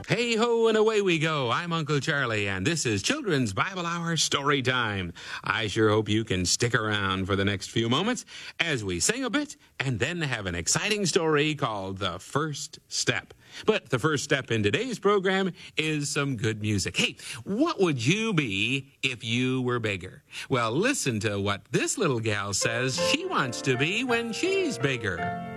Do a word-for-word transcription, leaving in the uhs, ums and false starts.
Hey ho and away we go. I'm Uncle Charlie and this is Children's Bible Hour Story Time. I sure hope you can stick around for the next few moments as we sing a bit and then have an exciting story called The First Step. But the first step in today's program is some good music. Hey, what would you be if you were bigger? Well, listen to what this little gal says she wants to be when she's bigger.